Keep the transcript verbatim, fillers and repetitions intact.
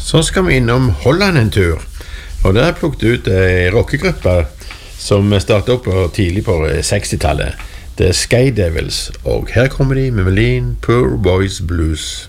Så skal vi innom Holland en tur. Og der har jeg plukket ut en rockegruppe som startet opp tidlig på sekstitallet. Det er Sky Devils, og her kommer de med Meline Poor Boys Blues.